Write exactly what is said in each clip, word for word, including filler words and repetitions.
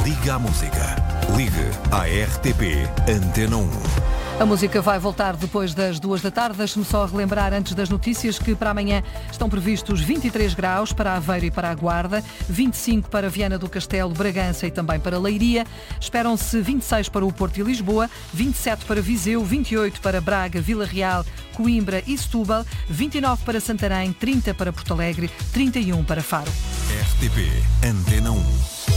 Liga à Música. Ligue à R T P Antena um. A música vai voltar depois das duas da tarde. Deixe-me só relembrar antes das notícias que para amanhã estão previstos vinte e três graus para Aveiro e para a Guarda, vinte e cinco para Viana do Castelo, Bragança e também para Leiria. Esperam-se vinte e seis para o Porto e Lisboa, vinte e sete para Viseu, vinte e oito para Braga, Vila Real, Coimbra e Setúbal, vinte e nove para Santarém, trinta para Porto Alegre, trinta e um para Faro. R T P Antena um.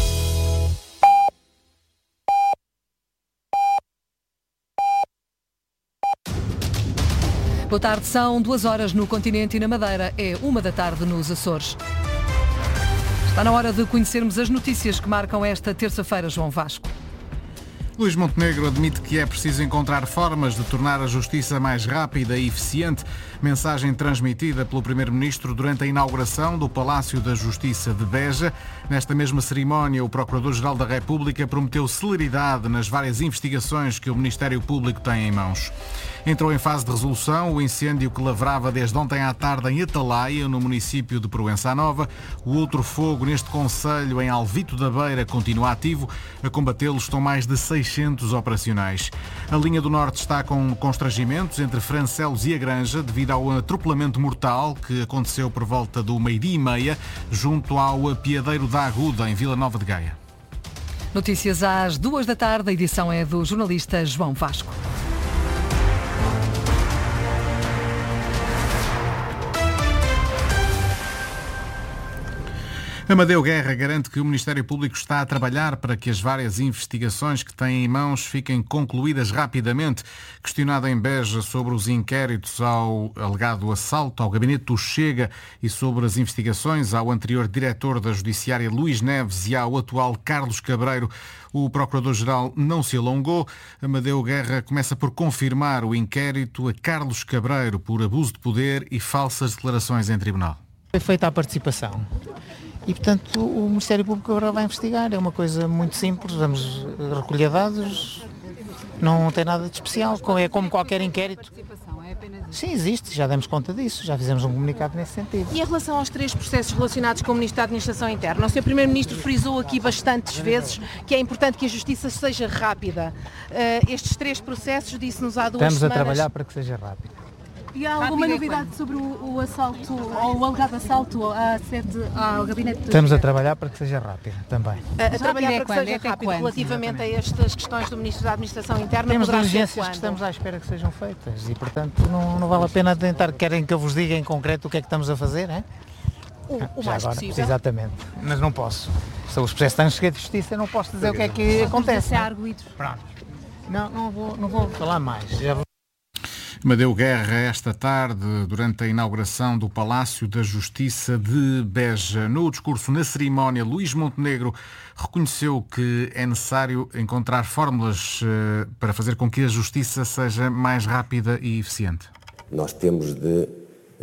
Boa tarde, são duas horas no continente e na Madeira, é uma da tarde nos Açores. Está na hora de conhecermos as notícias que marcam esta terça-feira, João Vasco. Luís Montenegro admite que é preciso encontrar formas de tornar a justiça mais rápida e eficiente. Mensagem transmitida pelo Primeiro-Ministro durante a inauguração do Palácio da Justiça de Beja. Nesta mesma cerimónia, o Procurador-Geral da República prometeu celeridade nas várias investigações que o Ministério Público tem em mãos. Entrou em fase de resolução o incêndio que lavrava desde ontem à tarde em Atalaia, no município de Proença Nova. O outro fogo neste concelho, em Alvito da Beira, continua ativo. A combatê-lo estão mais de seiscentos operacionais. A linha do Norte está com constrangimentos entre Francelos e a Granja devido ao atropelamento mortal que aconteceu por volta do meio-dia e meia junto ao Piadeiro da Aguda, em Vila Nova de Gaia. Notícias às duas da tarde. A edição é do jornalista João Vasco. Amadeu Guerra garante que o Ministério Público está a trabalhar para que as várias investigações que tem em mãos fiquem concluídas rapidamente. Questionado em Beja sobre os inquéritos ao alegado assalto ao gabinete do Chega e sobre as investigações ao anterior diretor da Judiciária Luís Neves e ao atual Carlos Cabreiro, o Procurador-Geral não se alongou. Amadeu Guerra começa por confirmar o inquérito a Carlos Cabreiro por abuso de poder e falsas declarações em tribunal. Foi feita a participação. E, portanto, o Ministério Público agora vai investigar. É uma coisa muito simples, vamos recolher dados, não tem nada de especial, é como qualquer inquérito. Sim, existe, já demos conta disso, já fizemos um comunicado nesse sentido. E em relação aos três processos relacionados com o Ministro da Administração Interna, o senhor Primeiro-Ministro frisou aqui bastantes vezes que é importante que a Justiça seja rápida. Uh, estes três processos, disse-nos há duas Estamos semanas... Estamos a trabalhar para que seja rápido. E há alguma novidade sobre o, o assalto, ou o alegado assalto à sede, ao gabinete do Estamos a trabalhar para que seja rápido também. A, a trabalhar para que seja rápido relativamente a estas questões do Ministro da Administração Interna. Temos diligências que estamos à espera que sejam feitas e, portanto, não, não vale a pena tentar. Querem que eu vos diga em concreto o que é que estamos a fazer, é? O, o mais agora, possível. Exatamente, mas não posso. São os processos estão cheios de justiça, não posso dizer o que é que acontece. Pronto. Não, não vou, não vou falar mais. Já vou... Amadeu Guerra, esta tarde, durante a inauguração do Palácio da Justiça de Beja. No discurso na cerimónia, Luís Montenegro reconheceu que é necessário encontrar fórmulas uh, para fazer com que a justiça seja mais rápida e eficiente. Nós temos de uh,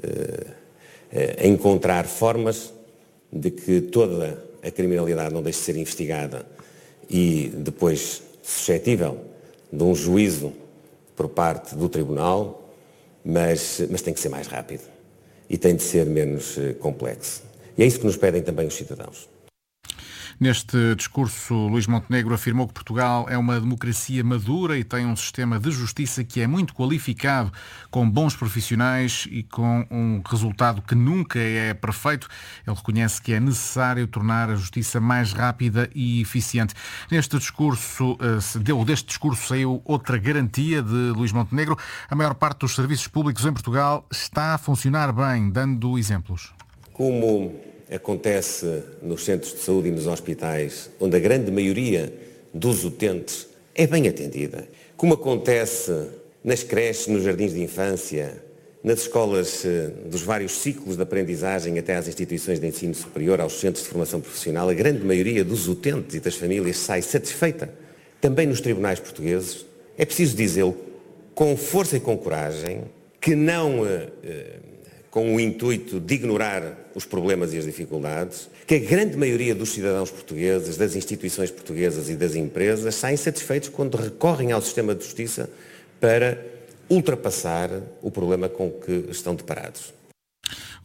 uh, encontrar formas de que toda a criminalidade não deixe de ser investigada e depois suscetível de um juízo por parte do Tribunal, mas, mas tem que ser mais rápido e tem de ser menos complexo. E é isso que nos pedem também os cidadãos. Neste discurso, Luís Montenegro afirmou que Portugal é uma democracia madura e tem um sistema de justiça que é muito qualificado, com bons profissionais e com um resultado que nunca é perfeito. Ele reconhece que é necessário tornar a justiça mais rápida e eficiente. Neste discurso, ou deste discurso saiu outra garantia de Luís Montenegro. A maior parte dos serviços públicos em Portugal está a funcionar bem, dando exemplos. Como acontece nos centros de saúde e nos hospitais, onde a grande maioria dos utentes é bem atendida. Como acontece nas creches, nos jardins de infância, nas escolas dos vários ciclos de aprendizagem até às instituições de ensino superior, aos centros de formação profissional, a grande maioria dos utentes e das famílias sai satisfeita. Também nos tribunais portugueses, é preciso dizê-lo com força e com coragem, que não... Uh, com o intuito de ignorar os problemas e as dificuldades, que a grande maioria dos cidadãos portugueses, das instituições portuguesas e das empresas saem satisfeitos quando recorrem ao sistema de justiça para ultrapassar o problema com que estão deparados.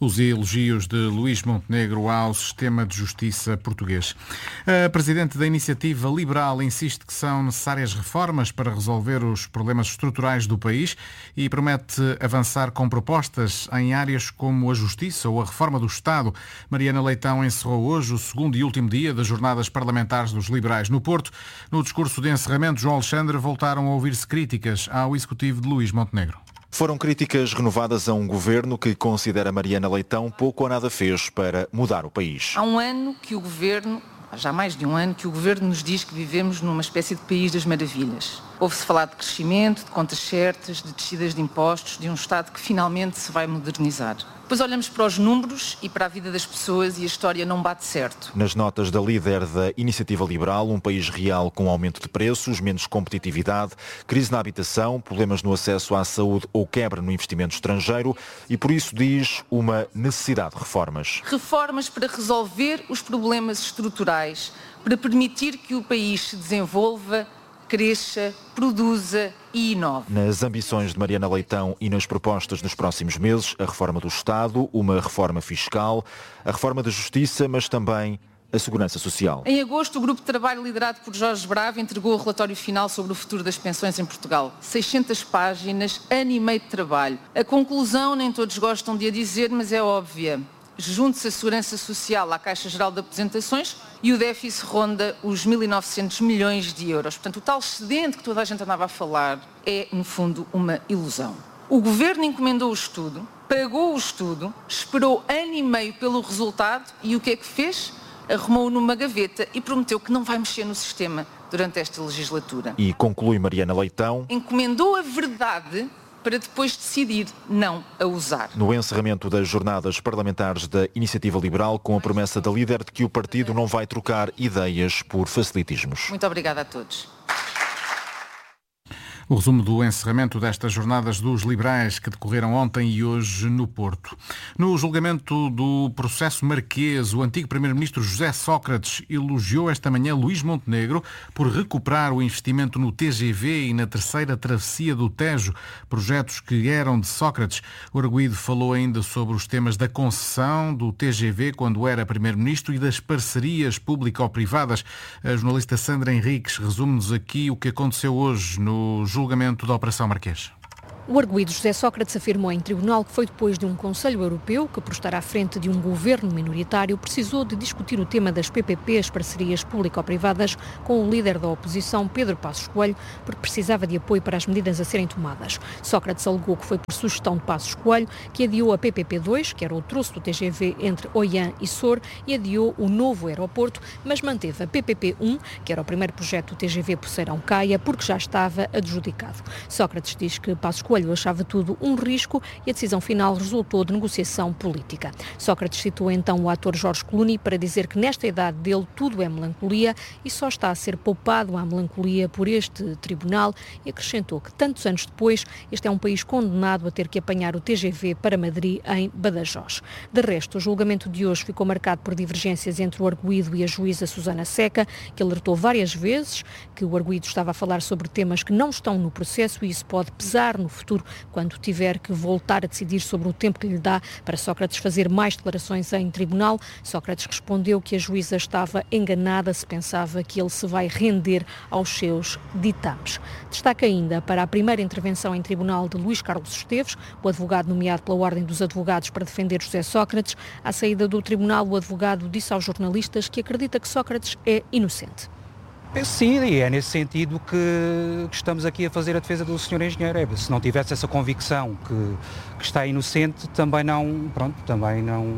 os elogios de Luís Montenegro ao sistema de justiça português. A presidente da Iniciativa Liberal insiste que são necessárias reformas para resolver os problemas estruturais do país e promete avançar com propostas em áreas como a justiça ou a reforma do Estado. Mariana Leitão encerrou hoje o segundo e último dia das jornadas parlamentares dos liberais no Porto. No discurso de encerramento, João Alexandre, voltaram a ouvir-se críticas ao executivo de Luís Montenegro. Foram críticas renovadas a um governo que considera Mariana Leitão pouco ou nada fez para mudar o país. Há um ano que o governo, já mais de um ano, que o governo nos diz que vivemos numa espécie de país das maravilhas. Ouve-se falar de crescimento, de contas certas, de descidas de impostos, de um Estado que finalmente se vai modernizar. Depois olhamos para os números e para a vida das pessoas e a história não bate certo. Nas notas da líder da Iniciativa Liberal, um país real com aumento de preços, menos competitividade, crise na habitação, problemas no acesso à saúde ou quebra no investimento estrangeiro e, por isso, diz uma necessidade de reformas. Reformas para resolver os problemas estruturais, para permitir que o país se desenvolva, cresça, produza e inove. Nas ambições de Mariana Leitão e nas propostas nos próximos meses, a reforma do Estado, uma reforma fiscal, a reforma da Justiça, mas também a segurança social. Em agosto, o grupo de trabalho liderado por Jorge Bravo entregou o relatório final sobre o futuro das pensões em Portugal. seiscentas páginas, ano e meio de trabalho. A conclusão nem todos gostam de a dizer, mas é óbvia. Junte-se a segurança social à Caixa Geral de Aposentações e o déficit ronda os mil e novecentos milhões de euros. Portanto, o tal excedente que toda a gente andava a falar é, no fundo, uma ilusão. O Governo encomendou o estudo, pagou o estudo, esperou ano e meio pelo resultado e o que é que fez? Arrumou-o numa gaveta e prometeu que não vai mexer no sistema durante esta legislatura. E conclui Mariana Leitão. Encomendou a verdade para depois decidir não a usar. No encerramento das jornadas parlamentares da Iniciativa Liberal, com a promessa da líder de que o partido não vai trocar ideias por facilitismos. Muito obrigada a todos. O resumo do encerramento destas jornadas dos liberais que decorreram ontem e hoje no Porto. No julgamento do processo Marquês, o antigo primeiro-ministro José Sócrates elogiou esta manhã Luís Montenegro por recuperar o investimento no T G V e na terceira travessia do Tejo, projetos que eram de Sócrates. O arguido falou ainda sobre os temas da concessão do T G V quando era primeiro-ministro e das parcerias público-privadas. A jornalista Sandra Henriques resume-nos aqui o que aconteceu hoje no julgamento da Operação Marquês. O arguido José Sócrates afirmou em tribunal que foi depois de um Conselho Europeu, que por estar à frente de um governo minoritário, precisou de discutir o tema das P P Ps, parcerias público-privadas, com o líder da oposição, Pedro Passos Coelho, porque precisava de apoio para as medidas a serem tomadas. Sócrates alegou que foi por sugestão de Passos Coelho que adiou a P P P dois, que era o troço do T G V entre Oiã e Sor, e adiou o novo aeroporto, mas manteve a P P P um, que era o primeiro projeto do T G V Poceirão-Caia, porque já estava adjudicado. Sócrates diz que Passos Coelho achava tudo um risco e a decisão final resultou de negociação política. Sócrates citou então o ator Jorge Clooney para dizer que nesta idade dele tudo é melancolia e só está a ser poupado à melancolia por este tribunal e acrescentou que tantos anos depois este é um país condenado a ter que apanhar o T G V para Madrid em Badajoz. De resto, o julgamento de hoje ficou marcado por divergências entre o arguido e a juíza Susana Seca, que alertou várias vezes que o arguido estava a falar sobre temas que não estão no processo e isso pode pesar no futuro quando tiver que voltar a decidir sobre o tempo que lhe dá para Sócrates fazer mais declarações em tribunal. Sócrates respondeu que a juíza estava enganada se pensava que ele se vai render aos seus ditames. Destaca ainda para a primeira intervenção em tribunal de Luís Carlos Esteves, o advogado nomeado pela Ordem dos Advogados para defender José Sócrates. À saída do tribunal, o advogado disse aos jornalistas que acredita que Sócrates é inocente. Sim, e é nesse sentido que, que estamos aqui a fazer a defesa do senhor engenheiro. É, se não tivesse essa convicção que, que está inocente, também não, pronto, também não,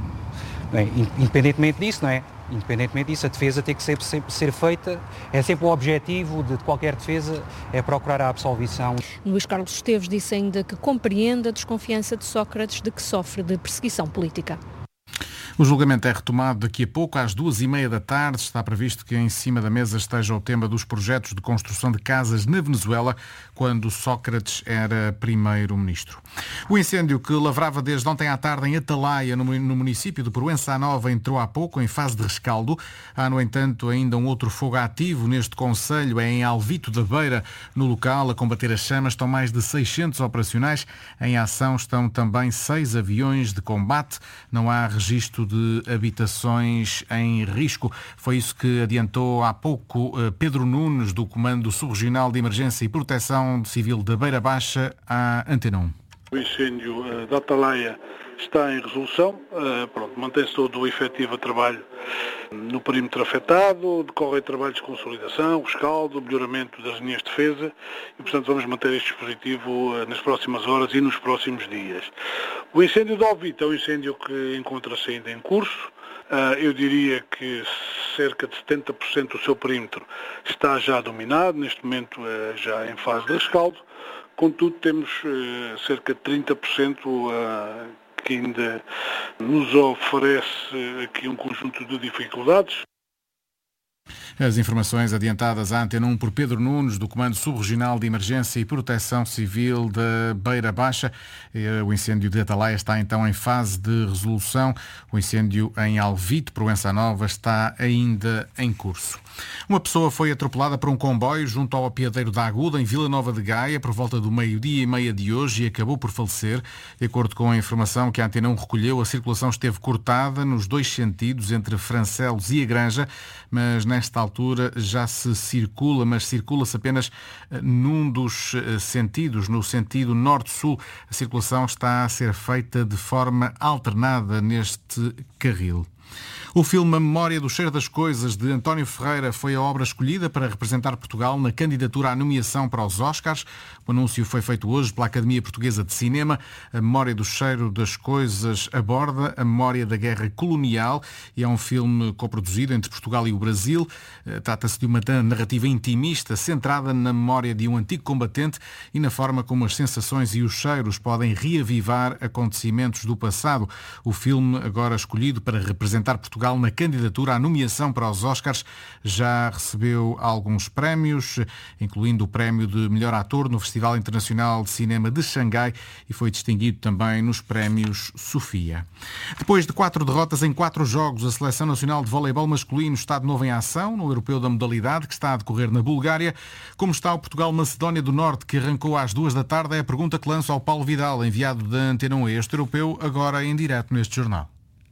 bem, independentemente disso, não é? Independentemente disso, a defesa tem que sempre, sempre ser feita, é sempre o objetivo de qualquer defesa, é procurar a absolvição. Luís Carlos Esteves disse ainda que compreende a desconfiança de Sócrates de que sofre de perseguição política. O julgamento é retomado daqui a pouco, às duas e meia da tarde. Está previsto que em cima da mesa esteja o tema dos projetos de construção de casas na Venezuela, quando Sócrates era primeiro-ministro. O incêndio que lavrava desde ontem à tarde em Atalaia, no município de Proença Nova, entrou há pouco em fase de rescaldo. Há, no entanto, ainda um outro fogo ativo neste concelho, é em Alvito da Beira. No local, a combater as chamas, estão mais de seiscentos operacionais. Em ação estão também seis aviões de combate. Não há registro de habitações em risco. Foi isso que adiantou há pouco Pedro Nunes, do Comando Subregional de Emergência e Proteção Civil da Beira Baixa, à Antena um. O incêndio uh, da Atalaia está em resolução. Uh, pronto, mantém-se todo o efetivo a trabalho no perímetro afetado, decorrem trabalhos de consolidação, rescaldo, melhoramento das linhas de defesa e, portanto, vamos manter este dispositivo uh, nas próximas horas e nos próximos dias. O incêndio de Alvito é um incêndio que encontra-se ainda em curso. Uh, eu diria que cerca de setenta por cento do seu perímetro está já dominado, neste momento uh, já em fase de rescaldo. Contudo, temos uh, cerca de trinta por cento uh, que ainda nos oferece aqui um conjunto de dificuldades. As informações adiantadas à Antena um por Pedro Nunes, do Comando Subregional de Emergência e Proteção Civil da Beira Baixa. O incêndio de Atalaia está então em fase de resolução. O incêndio em Alvito, Proença Nova, está ainda em curso. Uma pessoa foi atropelada por um comboio junto ao apiadeiro da Aguda, em Vila Nova de Gaia, por volta do meio-dia e meia de hoje, e acabou por falecer. De acordo com a informação que a Antena um recolheu, a circulação esteve cortada nos dois sentidos, entre Francelos e a Granja, mas nesta altura já se circula, mas circula-se apenas num dos sentidos, no sentido norte-sul. A circulação está a ser feita de forma alternada neste carril. O filme A Memória do Cheiro das Coisas, de António Ferreira, foi a obra escolhida para representar Portugal na candidatura à nomeação para os Oscars. O anúncio foi feito hoje pela Academia Portuguesa de Cinema. A Memória do Cheiro das Coisas aborda a memória da guerra colonial e é um filme coproduzido entre Portugal e o Brasil. Trata-se de uma narrativa intimista centrada na memória de um antigo combatente e na forma como as sensações e os cheiros podem reavivar acontecimentos do passado. O filme, agora escolhido para representar Portugal na candidatura à nomeação para os Oscars, já recebeu alguns prémios, incluindo o prémio de melhor ator no Festival Internacional de Cinema de Xangai, e foi distinguido também nos prémios Sofia. Depois de quatro derrotas em quatro jogos, a Seleção Nacional de Voleibol Masculino está de novo em ação no Europeu da Modalidade, que está a decorrer na Bulgária. Como está o Portugal-Macedónia do Norte, que arrancou às duas da tarde, é a pergunta que lanço ao Paulo Vidal, enviado da Antena um a este europeu, agora em direto neste jornal.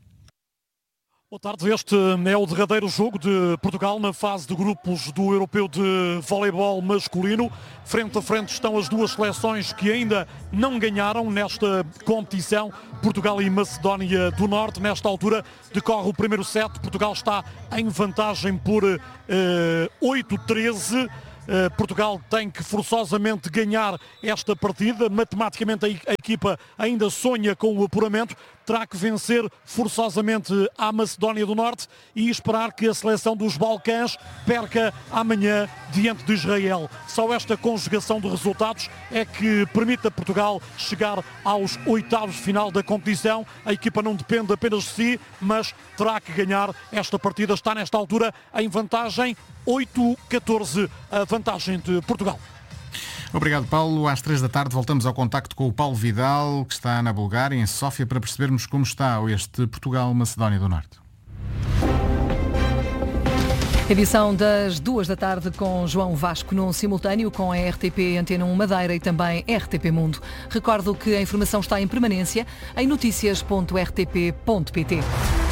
Boa tarde, este é o derradeiro jogo de Portugal na fase de grupos do Europeu de Voleibol Masculino. Frente a frente estão as duas seleções que ainda não ganharam nesta competição, Portugal e Macedónia do Norte. Nesta altura decorre o primeiro set, Portugal está em vantagem por uh, oito a treze. Uh, Portugal tem que forçosamente ganhar esta partida. Matematicamente a, a equipa ainda sonha com o apuramento. Terá que vencer forçosamente a Macedónia do Norte e esperar que a seleção dos Balcãs perca amanhã diante de Israel. Só esta conjugação de resultados é que permite a Portugal chegar aos oitavos de final da competição. A equipa não depende apenas de si, mas terá que ganhar esta partida. Está nesta altura em vantagem oito a catorze, a vantagem de Portugal. Obrigado, Paulo. Às três da tarde voltamos ao contacto com o Paulo Vidal, que está na Bulgária, em Sófia, para percebermos como está este Portugal-Macedónia do Norte. Edição das duas da tarde com João Vasco num simultâneo com a R T P Antena um Madeira e também R T P Mundo. Recordo que a informação está em permanência em noticias ponto r t p ponto p t.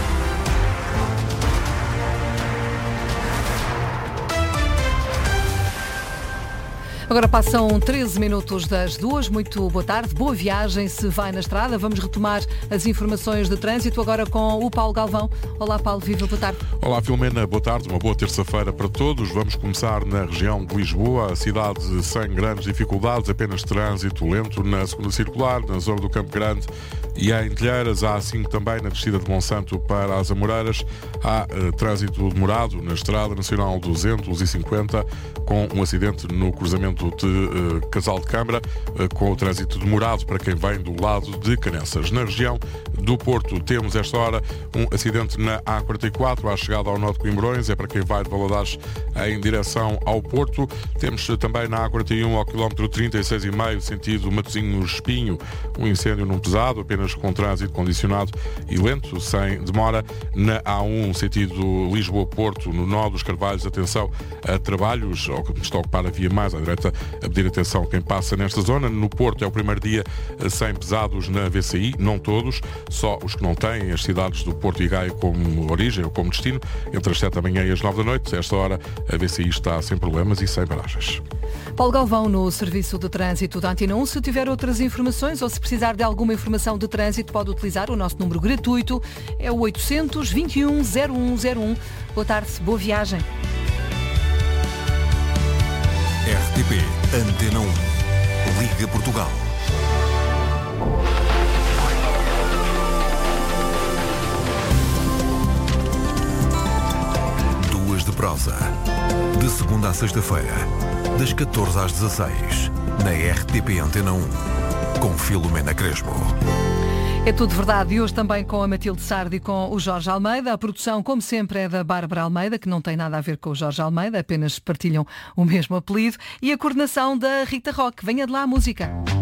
Agora passam treze minutos das duas. Muito boa tarde, boa viagem se vai na estrada. Vamos retomar as informações de trânsito agora com o Paulo Galvão. Olá, Paulo, viva, boa tarde. Olá, Filomena, boa tarde, uma boa terça-feira para todos. Vamos começar na região de Lisboa, a cidade sem grandes dificuldades, apenas trânsito lento na segunda circular, na zona do Campo Grande e em Telheiras. Há assim também na descida de Monsanto para as Amoreiras. Há uh, trânsito demorado na Estrada Nacional duzentos e cinquenta, com um acidente no cruzamento sentido de uh, Casal de Câmara, uh, com o trânsito demorado para quem vem do lado de Caneças. Na região do Porto temos esta hora um acidente na A quarenta e quatro, à chegada ao nó de Coimbrões, é para quem vai de Valadares em direção ao Porto. Temos também na A quarenta e um ao quilómetro trinta e seis e meio, sentido Matosinhos-Espinho, um incêndio num pesado, apenas com trânsito condicionado e lento, sem demora. Na A um, sentido Lisboa-Porto, no nó dos Carvalhos, atenção a trabalhos, ou que está a ocupar a via mais à direita, a pedir atenção a quem passa nesta zona. No Porto é o primeiro dia sem pesados na V C I, não todos, só os que não têm as cidades do Porto e Gaia como origem ou como destino, entre as sete da manhã e as nove da noite. A esta hora a V C I está sem problemas e sem paragens. Paulo Galvão, no Serviço de Trânsito da Antena um. Se tiver outras informações ou se precisar de alguma informação de trânsito, pode utilizar o nosso número gratuito, é o oitocentos, vinte e um, zero um zero um. Boa tarde, boa viagem. R T P Antena um. Liga Portugal. Duas de prosa. De segunda à sexta-feira, das catorze às dezasseis, na R T P Antena um, com Filomena Crespo. É tudo verdade, e hoje também com a Matilde Sardi e com o Jorge Almeida. A produção, como sempre, é da Bárbara Almeida, que não tem nada a ver com o Jorge Almeida, apenas partilham o mesmo apelido, e a coordenação da Rita Roque. Venha de lá a música.